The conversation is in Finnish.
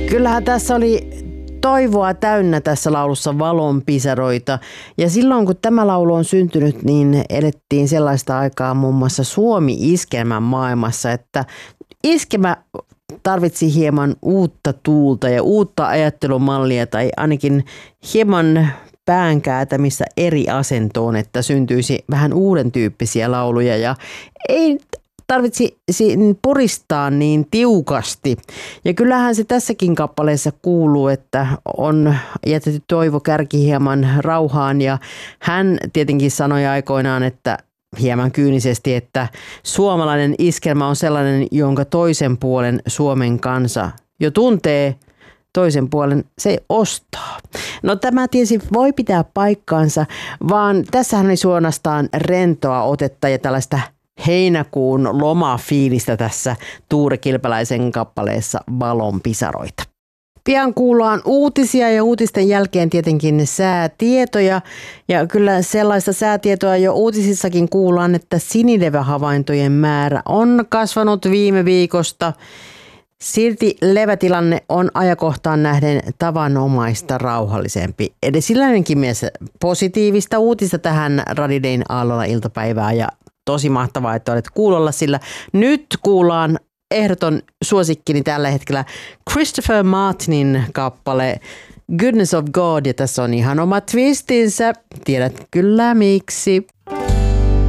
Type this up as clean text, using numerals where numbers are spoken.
Kyllähän tässä oli toivoa täynnä tässä laulussa valonpisaroita. Ja silloin kun tämä laulu on syntynyt, niin elettiin sellaista aikaa muun muassa Suomi-iskelmän maailmassa, että iskelmä tarvitsi hieman uutta tuulta ja uutta ajattelumallia tai ainakin hieman päänkääntämistä eri asentoon, että syntyisi vähän uuden tyyppisiä lauluja ja ei tarvitsi puristaa niin tiukasti. Ja kyllähän se tässäkin kappaleessa kuuluu, että on jätetty Toivo Kärki hieman rauhaan ja hän tietenkin sanoi aikoinaan, että hieman kyynisesti, että suomalainen iskelmä on sellainen, jonka toisen puolen Suomen kansa jo tuntee, toisen puolen se ostaa. No tämä tietysti voi pitää paikkaansa, vaan tässähän oli suorastaan rentoa otetta ja tällaista heinäkuun lomafiilistä tässä Tuure Kilpeläisen kappaleessa Valonpisaroita. Pian kuullaan uutisia ja uutisten jälkeen tietenkin säätietoja. Ja kyllä sellaista säätietoa jo uutisissakin kuullaan, että sinilevähavaintojen määrä on kasvanut viime viikosta. Silti levätilanne on ajankohtaan nähden tavanomaista rauhallisempi. Edes silläinenkin mielessä positiivista uutista tähän Radidein aallolla iltapäivää ja tosi mahtavaa, että olet kuulolla, sillä nyt kuullaan ehdoton suosikkini tällä hetkellä Christopher Martinin kappale Goodness of God, ja tässä on ihan oma twistinsä. Tiedät kyllä miksi.